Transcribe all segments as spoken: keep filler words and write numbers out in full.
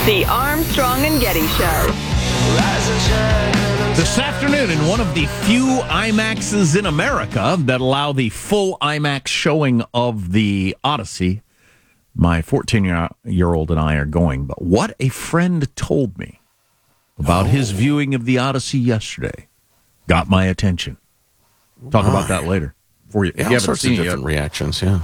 The Armstrong and Getty Show. This afternoon, in one of the few IMAXs in America that allow the full IMAX showing of the Odyssey, my fourteen-year-old and I are going. But what a friend told me about oh. his viewing of the Odyssey yesterday got my attention. Talk oh. about that later. For you, yeah, you all sorts of different yet. reactions, yeah.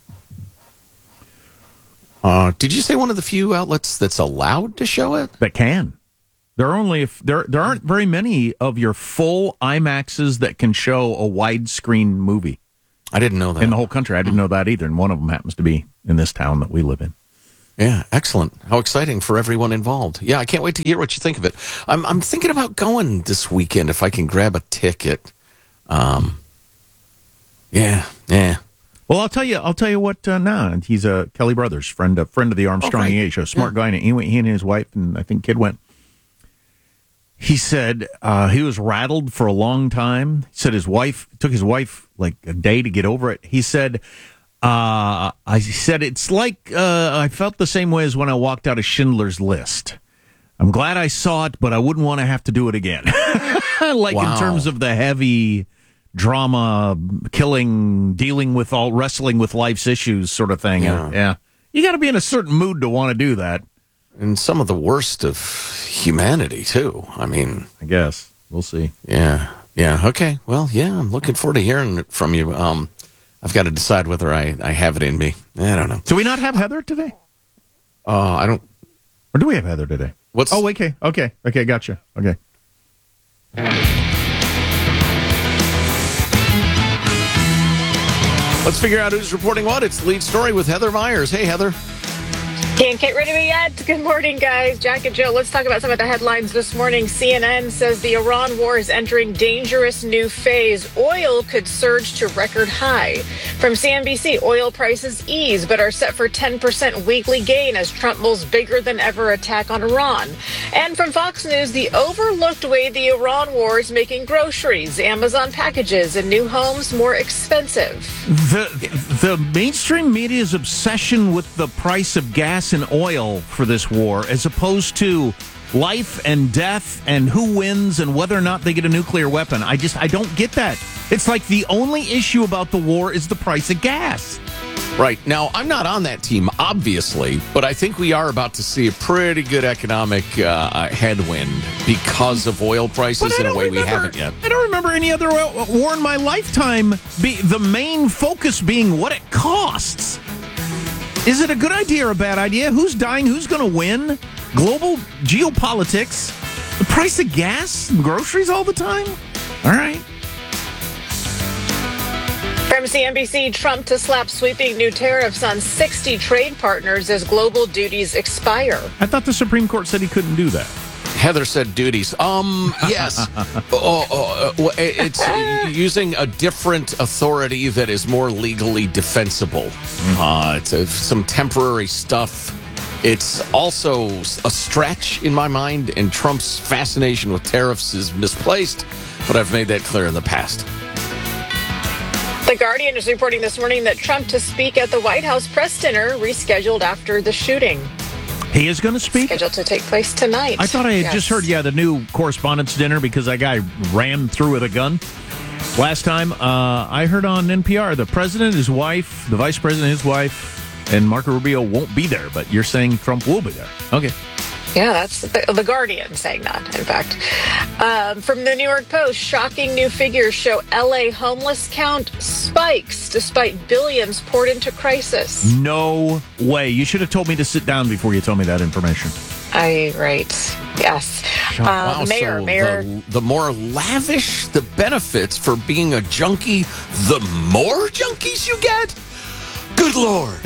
Uh, did you say one of the few outlets that's allowed to show it? That can. There are only if there there aren't very many of your full IMAXs that can show a widescreen movie. I didn't know that. In the whole country. I didn't know that either, and one of them happens to be in this town that we live in. Yeah, excellent. How exciting for everyone involved. Yeah, I can't wait to hear what you think of it. I'm I'm thinking about going this weekend if I can grab a ticket. Um, yeah, yeah. Well, I'll tell you. I'll tell you what. Uh, now nah, he's a Kelly Brothers friend, a friend of the Armstrong okay. E A show. Smart yeah. guy. And he went. He and his wife, and I think kid went. He said uh, he was rattled for a long time. He said his wife it took his wife like a day to get over it. He said, uh, "I said it's like uh, I felt the same way as when I walked out of Schindler's List. I'm glad I saw it, but I wouldn't want to have to do it again. like wow. in terms of the heavy." Drama, killing, dealing with all, wrestling with life's issues sort of thing. Yeah. yeah. You got to be in a certain mood to want to do that. And some of the worst of humanity, too. I mean, I guess. We'll see. Yeah. Yeah. Okay. Well, yeah, I'm looking forward to hearing it from you. Um, I've got to decide whether I, I have it in me. I don't know. Do we not have Heather today? Uh, I don't. Or do we have Heather today? What's? Oh, okay. Okay. Okay. Gotcha. Okay. Let's figure out who's reporting what. It's the lead story with Heather Myers. Hey, Heather. Can't get rid of me yet. Good morning, guys. Jack and Joe, let's talk about some of the headlines this morning. C N N says the Iran war is entering dangerous new phase. Oil could surge to record high. From C N B C, oil prices ease but are set for ten percent weekly gain as Trump mulls bigger than ever attack on Iran. And from Fox News, the overlooked way the Iran war is making groceries, Amazon packages, and new homes more expensive. The, the mainstream media's obsession with the price of gas and oil for this war, as opposed to life and death and who wins and whether or not they get a nuclear weapon. I just, I don't get that. It's like the only issue about the war is the price of gas. Right. Now, I'm not on that team, obviously, but I think we are about to see a pretty good economic uh, headwind because of oil prices in a way remember, we haven't yet. I don't remember any other oil, war in my lifetime, be, the main focus being what it costs. Is it a good idea or a bad idea? Who's dying? Who's going to win? Global geopolitics? The price of gas and groceries all the time? All right. From C N B C, Trump to slap sweeping new tariffs on sixty trade partners as global duties expire. I thought the Supreme Court said he couldn't do that. Heather said duties. Um, yes. oh, oh, uh, it's using a different authority that is more legally defensible. Uh, it's uh, some temporary stuff. It's also a stretch in my mind, and Trump's fascination with tariffs is misplaced, but I've made that clear in the past. The Guardian is reporting this morning that Trump to speak at the White House press dinner rescheduled after the shooting. He is going to speak? Scheduled to take place tonight. I thought I had yes. just heard, yeah, the new correspondence dinner because that guy rammed through with a gun. Last time, uh, I heard on N P R, the president, his wife, the vice president, his wife, and Marco Rubio won't be there, but you're saying Trump will be there. Okay. Yeah, that's the, the Guardian saying that, in fact. Um, from the New York Post, shocking new figures show L A homeless count spikes despite billions poured into crisis. No way. You should have told me to sit down before you told me that information. I, right. Yes. Uh, wow, mayor, so mayor. The, the more lavish the benefits for being a junkie, the more junkies you get? Good Lord.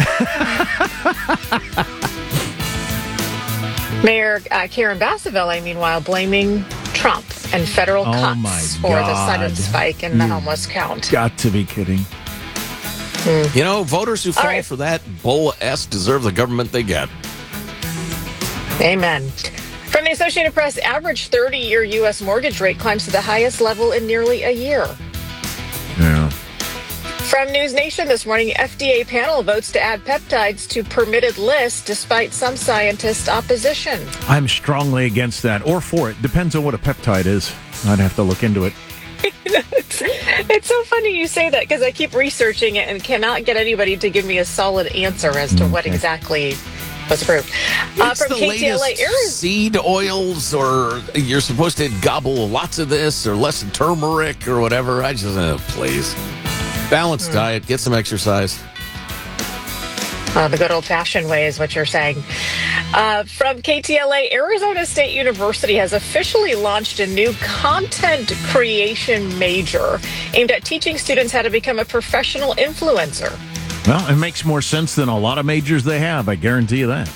Mayor uh, Karen Bassaville, meanwhile, blaming Trump and federal oh cuts for God. the sudden spike in the you homeless count. Got to be kidding. Mm. You know, voters who fall right. for that bull S deserve the government they get. Amen. From the Associated Press, average thirty-year U S mortgage rate climbs to the highest level in nearly a year. Yeah. From News Nation this morning, F D A panel votes to add peptides to permitted list despite some scientists' opposition. I'm strongly against that, or for it. Depends on what a peptide is. I'd have to look into it. it's, it's so funny you say that because I keep researching it and cannot get anybody to give me a solid answer as to okay. what exactly was approved. Uh, It's from the K T L A, latest Arizona. seed oils, or you're supposed to gobble lots of this or less than turmeric or whatever. I just, uh, please. Balanced diet, get some exercise. Uh, the good old-fashioned way is what you're saying. Uh, from K T L A, Arizona State University has officially launched a new content creation major aimed at teaching students how to become a professional influencer. Well, it makes more sense than a lot of majors they have. I guarantee you that.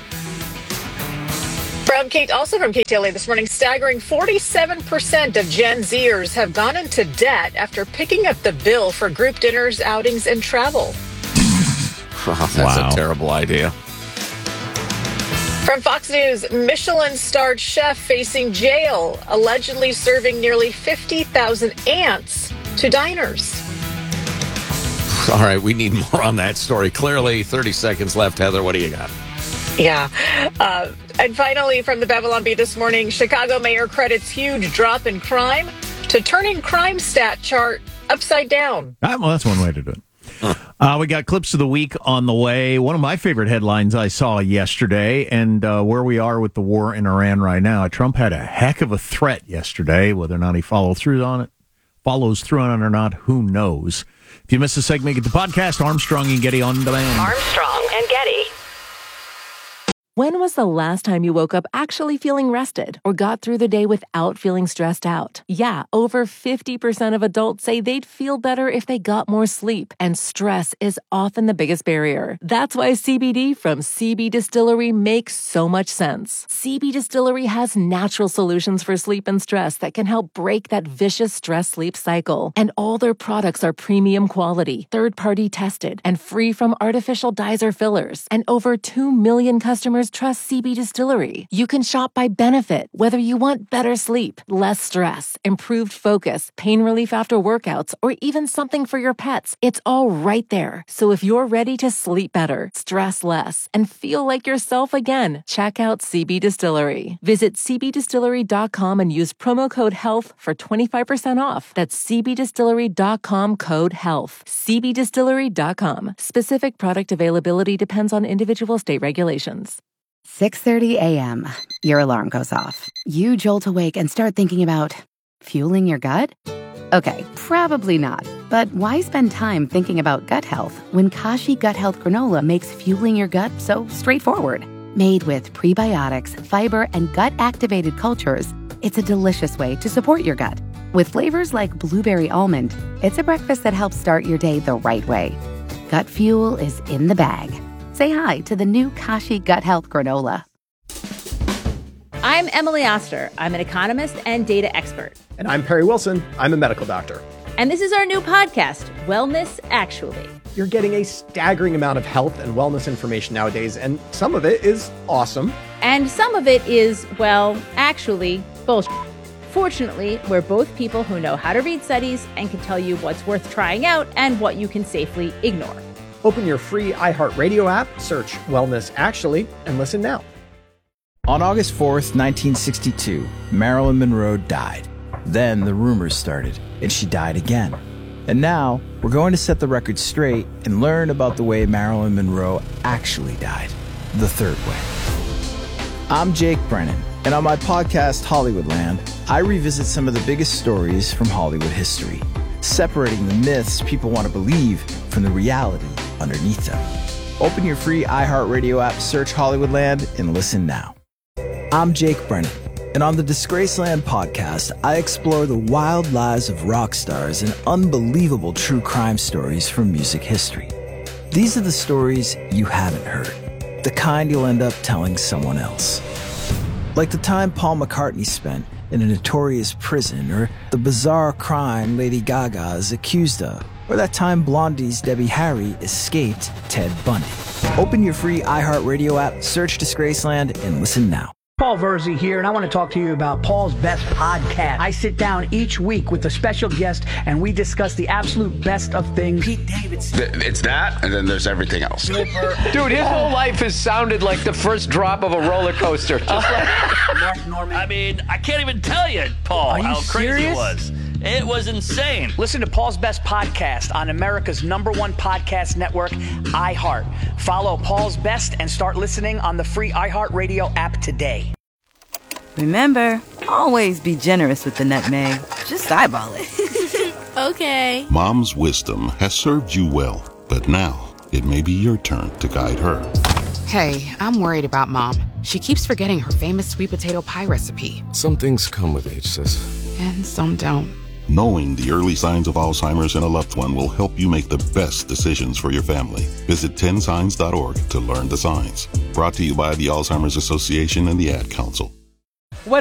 From Kate, also from K T L A this morning, staggering forty-seven percent of Gen Zers have gone into debt after picking up the bill for group dinners, outings, and travel. Oh, that's Wow. a terrible idea. From Fox News, Michelin-starred chef facing jail, allegedly serving nearly fifty thousand ants to diners. All right, we need more on that story. Clearly, thirty seconds left. Heather, what do you got? Yeah. Uh, and finally, from the Babylon Bee this morning, Chicago mayor credits huge drop in crime to turning crime stat chart upside down. Ah, well, that's one way to do it. Uh, we got clips of the week on the way. One of my favorite headlines I saw yesterday, and uh, where we are with the war in Iran right now. Trump had a heck of a threat yesterday. Whether or not he followed through on it, follows through on it or not, who knows? If you missed the segment, get the podcast Armstrong and Getty on demand. Armstrong and Getty. When was the last time you woke up actually feeling rested or got through the day without feeling stressed out? Yeah, over fifty percent of adults say they'd feel better if they got more sleep, and stress is often the biggest barrier. That's why C B D from C B Distillery makes so much sense. C B Distillery has natural solutions for sleep and stress that can help break that vicious stress-sleep cycle. And all their products are premium quality, third-party tested, and free from artificial dyes or fillers. And over two million customers trust C B Distillery. You can shop by benefit, whether you want better sleep, less stress, improved focus, pain relief after workouts, or even something for your pets. It's all right there. So if you're ready to sleep better, stress less, and feel like yourself again, check out C B Distillery. Visit c b distillery dot com and use promo code HEALTH for twenty-five percent off. That's c b distillery dot com code HEALTH. c b distillery dot com. Specific product availability depends on individual state regulations. six thirty a.m. Your alarm goes off. You jolt awake and start thinking about fueling your gut? Okay, probably not. But why spend time thinking about gut health when Kashi Gut Health Granola makes fueling your gut so straightforward? Made with prebiotics, fiber, and gut-activated cultures, it's a delicious way to support your gut. With flavors like blueberry almond, it's a breakfast that helps start your day the right way. Gut fuel is in the bag. Say hi to the new Kashi Gut Health Granola. I'm Emily Oster. I'm an economist and data expert. And I'm Perry Wilson. I'm a medical doctor. And this is our new podcast, Wellness Actually. You're getting a staggering amount of health and wellness information nowadays, and some of it is awesome. And some of it is, well, actually, bullshit. Fortunately, we're both people who know how to read studies and can tell you what's worth trying out and what you can safely ignore. Open your free iHeartRadio app, search Wellness Actually, and listen now. On August fourth, nineteen sixty-two, Marilyn Monroe died. Then the rumors started, and she died again. And now, we're going to set the record straight and learn about the way Marilyn Monroe actually died, the third way. I'm Jake Brennan, and on my podcast, Hollywoodland, I revisit some of the biggest stories from Hollywood history, separating the myths people want to believe from the reality underneath them. Open your free iHeartRadio app, search Hollywoodland, and listen now. I'm Jake Brennan, and on the Disgraceland podcast, I explore the wild lives of rock stars and unbelievable true crime stories from music history. These are the stories you haven't heard, the kind you'll end up telling someone else. Like the time Paul McCartney spent in a notorious prison, or the bizarre crime Lady Gaga is accused of, or that time Blondie's Debbie Harry escaped Ted Bundy. Open your free iHeartRadio app, search Disgraceland, and listen now. Paul Verzi here, and I want to talk to you about Paul's Best Podcast. I sit down each week with a special guest, and we discuss the absolute best of things. Pete Davidson. It's that, and then there's everything else. Dude, his whole life has sounded like the first drop of a roller coaster. Just like Mark Norman. I mean, I can't even tell you, Paul, Are you how crazy serious? it was. It was insane. Listen to Paul's Best Podcast on America's number one podcast network, iHeart. Follow Paul's Best and start listening on the free iHeartRadio app today. Remember, always be generous with the nutmeg. Just eyeball it. Okay. Mom's wisdom has served you well, but now it may be your turn to guide her. Hey, I'm worried about Mom. She keeps forgetting her famous sweet potato pie recipe. Some things come with age, sis. And some don't. Knowing the early signs of Alzheimer's in a loved one will help you make the best decisions for your family. Visit ten signs dot org to learn the signs. Brought to you by the Alzheimer's Association and the Ad Council. What